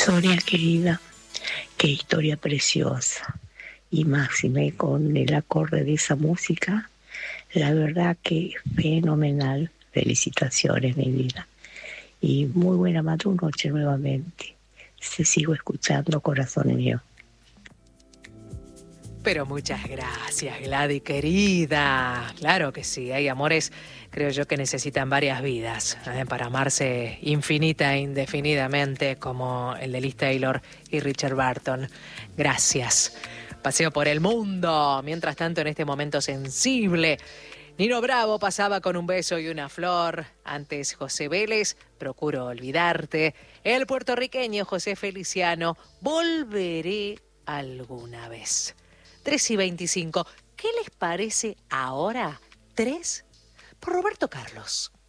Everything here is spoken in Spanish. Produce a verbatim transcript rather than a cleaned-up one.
Sonia querida, qué historia preciosa. Y máxime con el acorde de esa música, la verdad que fenomenal. Felicitaciones, mi vida. Y muy buena noche nuevamente. Se sigo escuchando, corazón mío. Pero muchas gracias, Gladys querida. Claro que sí, hay amores, creo yo, que necesitan varias vidas ¿eh? para amarse infinita e indefinidamente, como el de Liz Taylor y Richard Burton. Gracias. Paseo por el mundo. Mientras tanto, en este momento sensible, Nino Bravo pasaba con un beso y una flor. Antes José Vélez, Procuro olvidarte. El puertorriqueño José Feliciano, Volveré alguna vez. tres y veinticinco. ¿Qué les parece ahora? tres por Roberto Carlos.